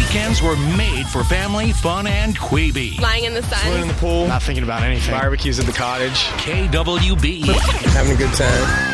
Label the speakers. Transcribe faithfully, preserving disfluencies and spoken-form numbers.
Speaker 1: weekends were made for family, fun, and Queeby.
Speaker 2: Lying in the sun.
Speaker 3: Swimming in the pool.
Speaker 4: Not thinking about anything.
Speaker 3: Barbecues at the cottage.
Speaker 1: K W B E.
Speaker 3: Having a good time.